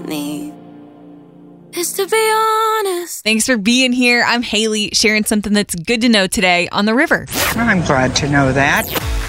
need is to be honest. Thanks for being here. I'm Haley, sharing something that's good to know today on The River. I'm glad to know that.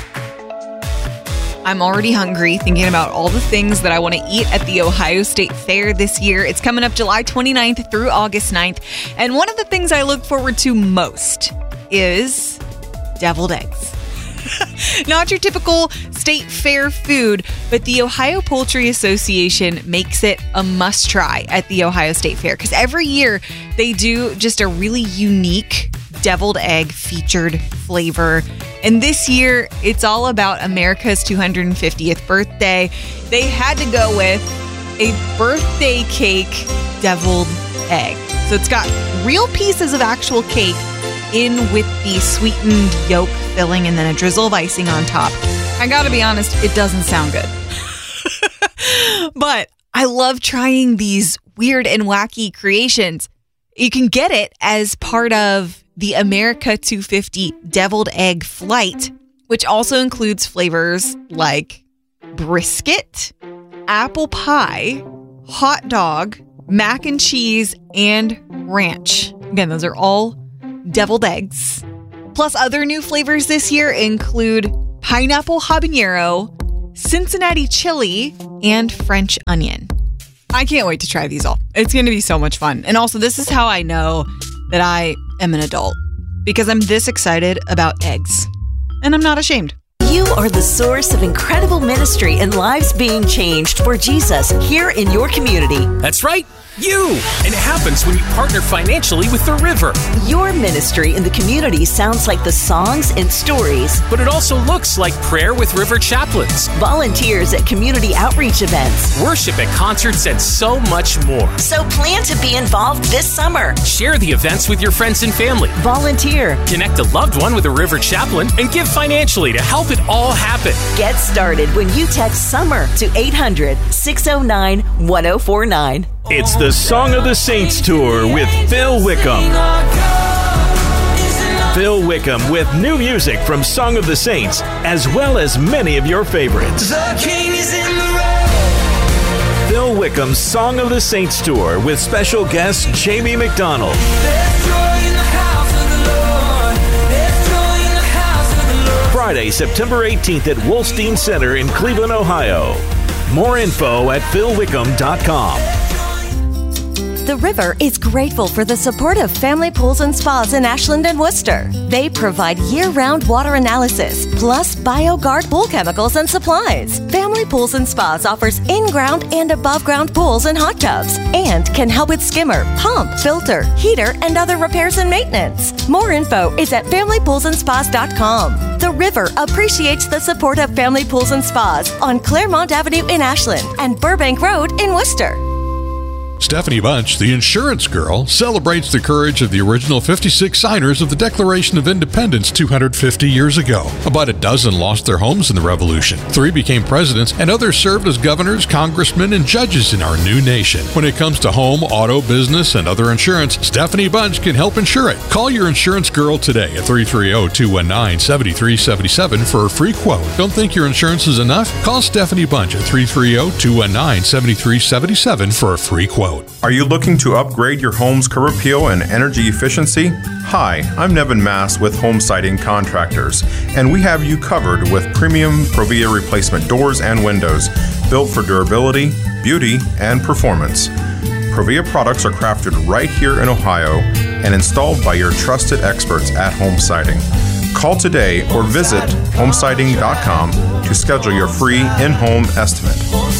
I'm already hungry thinking about all the things that I want to eat at the Ohio State Fair this year. It's coming up July 29th through August 9th. And one of the things I look forward to most is deviled eggs. Not your typical state fair food, but the Ohio Poultry Association makes it a must try at the Ohio State Fair because every year they do just a really unique deviled egg featured flavor. And this year, it's all about America's 250th birthday. They had to go with a birthday cake deviled egg. So it's got real pieces of actual cake in with the sweetened yolk filling and then a drizzle of icing on top. I gotta be honest, it doesn't sound good. But I love trying these weird and wacky creations. You can get it as part of the America 250 deviled egg flight, which also includes flavors like brisket, apple pie, hot dog, mac and cheese, and ranch. Again, those are all deviled eggs. Plus, other new flavors this year include pineapple habanero, Cincinnati chili, and French onion. I can't wait to try these all. It's going to be so much fun. And also, this is how I know that I am an adult, because I'm this excited about eggs. And I'm not ashamed. You are the source of incredible ministry and lives being changed for Jesus here in your community. That's right, you! And it happens when you partner financially with The River. Your ministry in the community sounds like the songs and stories. But it also looks like prayer with River chaplains, volunteers at community outreach events, worship at concerts, and so much more. So plan to be involved this summer. Share the events with your friends and family. Volunteer. Connect a loved one with a River chaplain and give financially to help it all happen. Get started when you text SUMMER to 800-609-1049. It's the Song of the Saints Tour with Phil Wickham. Phil Wickham with new music from Song of the Saints, as well as many of your favorites. Phil Wickham's Song of the Saints Tour with special guest Jamie McDonald. Friday, September 18th at Wolstein Center in Cleveland, Ohio. More info at philwickham.com. The River is grateful for the support of Family Pools and Spas in Ashland and Worcester. They provide year-round water analysis, plus BioGuard pool chemicals and supplies. Family Pools and Spas offers in-ground and above-ground pools and hot tubs, and can help with skimmer, pump, filter, heater, and other repairs and maintenance. More info is at familypoolsandspas.com. The River appreciates the support of Family Pools and Spas on Claremont Avenue in Ashland and Burbank Road in Worcester. Stephanie Bunch, the insurance girl, celebrates the courage of the original 56 signers of the Declaration of Independence 250 years ago. About a dozen lost their homes in the Revolution. 3 became presidents, and others served as governors, congressmen, and judges in our new nation. When it comes to home, auto, business, and other insurance, Stephanie Bunch can help insure it. Call your insurance girl today at 330-219-7377 for a free quote. Don't think your insurance is enough? Call Stephanie Bunch at 330-219-7377 for a free quote. Are you looking to upgrade your home's curb appeal and energy efficiency? Hi, I'm Nevin Mass with Home Siding Contractors, and we have you covered with premium Provia replacement doors and windows built for durability, beauty, and performance. Provia products are crafted right here in Ohio and installed by your trusted experts at Home Siding. Call today or visit homesiding.com to schedule your free in-home estimate.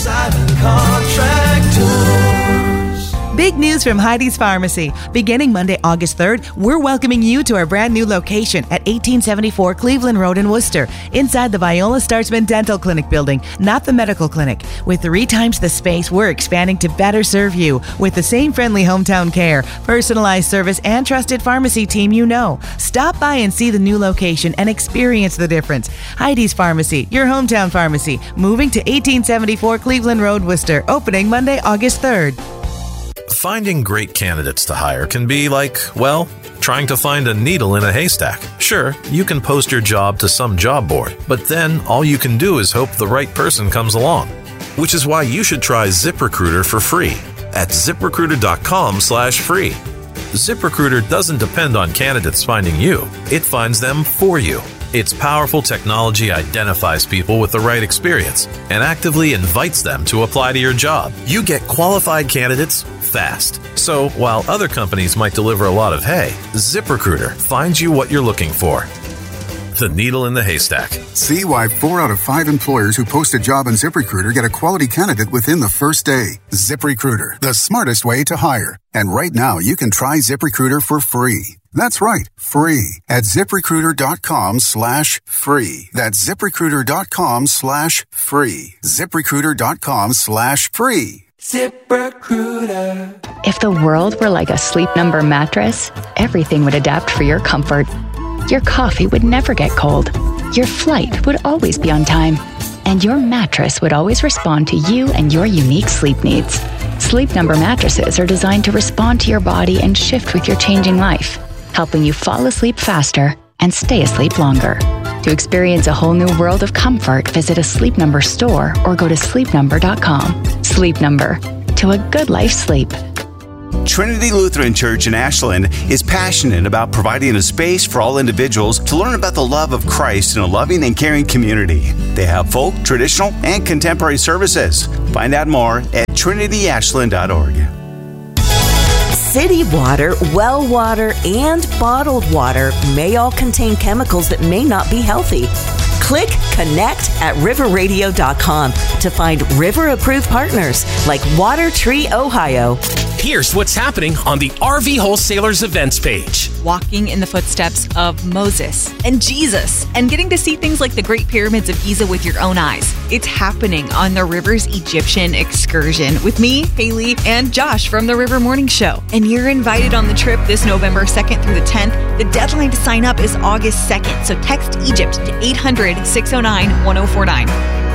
Big news from Heidi's Pharmacy. Beginning Monday, August 3rd, we're welcoming you to our brand new location at 1874 Cleveland Road in Worcester, inside the Viola Startzman Dental Clinic building, not the medical clinic. With 3 times the space, we're expanding to better serve you with the same friendly hometown care, personalized service, and trusted pharmacy team you know. Stop by and see the new location and experience the difference. Heidi's Pharmacy, your hometown pharmacy, moving to 1874 Cleveland Road, Worcester, opening Monday, August 3rd. Finding great candidates to hire can be like, well, trying to find a needle in a haystack. Sure, you can post your job to some job board, but then all you can do is hope the right person comes along. which is why you should try ZipRecruiter for free at ZipRecruiter.com/free. ZipRecruiter doesn't depend on candidates finding you. It finds them for you. Its powerful technology identifies people with the right experience and actively invites them to apply to your job. You get qualified candidates fast. So while other companies might deliver a lot of hay, ZipRecruiter finds you what you're looking for. The needle in the haystack. See why 4 out of 5 employers who post a job on ZipRecruiter get a quality candidate within the first day. ZipRecruiter, the smartest way to hire. And right now, you can try ZipRecruiter for free. That's right, free at ZipRecruiter.com/free. That's ZipRecruiter.com/free. ZipRecruiter.com/free. ZipRecruiter. If the world were like a Sleep Number mattress, everything would adapt for your comfort. Your coffee would never get cold. Your flight would always be on time. And your mattress would always respond to you and your unique sleep needs. Sleep Number mattresses are designed to respond to your body and shift with your changing life, helping you fall asleep faster and stay asleep longer. To experience a whole new world of comfort, visit a Sleep Number store or go to sleepnumber.com. Sleep Number. To a good life sleep. Trinity Lutheran Church in Ashland is passionate about providing a space for all individuals to learn about the love of Christ in a loving and caring community. They have folk, traditional, and contemporary services. Find out more at trinityashland.org. City water, well water, and bottled water may all contain chemicals that may not be healthy. Click Connect at riverradio.com to find river-approved partners like Water Tree Ohio. Here's what's happening on the RV Wholesalers events page. Walking in the footsteps of Moses and Jesus and getting to see things like the Great Pyramids of Giza with your own eyes. It's happening on the Rivers Egyptian excursion with me, Haley, and Josh from the River Morning Show. And you're invited on the trip this November 2nd through the 10th. The deadline to sign up is August 2nd, so text Egypt to 800-609-1049.